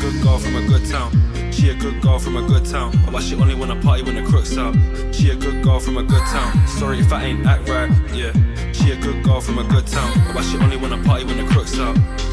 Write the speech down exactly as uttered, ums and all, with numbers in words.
good girl from a good town. She a good girl from a good town. But she only wanna party when the crooks out. She a good girl from a good town. Sorry if I ain't act right, yeah. She a good girl from a good town. But she only wanna party when the crooks out.